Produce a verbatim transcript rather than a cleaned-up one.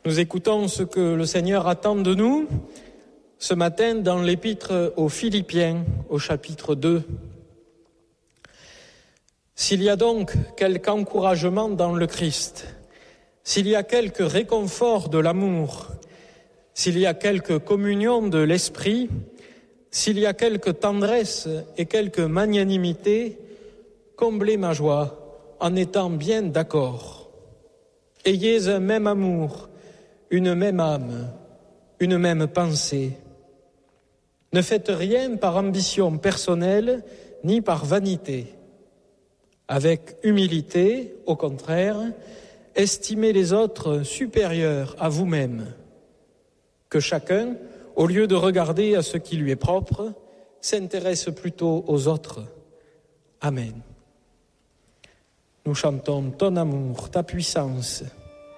Nous écoutons ce que le Seigneur attend de nous ce matin dans l'épître aux Philippiens, au chapitre deux. S'il y a donc quelque encouragement dans le Christ, s'il y a quelque réconfort de l'amour, s'il y a quelque communion de l'esprit, s'il y a quelque tendresse et quelque magnanimité, comblez ma joie en étant bien d'accord. Ayez un même amour, une même âme, une même pensée. Ne faites rien par ambition personnelle ni par vanité. Avec humilité, au contraire, estimez les autres supérieurs à vous-même. Que chacun, au lieu de regarder à ce qui lui est propre, s'intéresse plutôt aux autres. Amen. Nous chantons ton amour, ta puissance.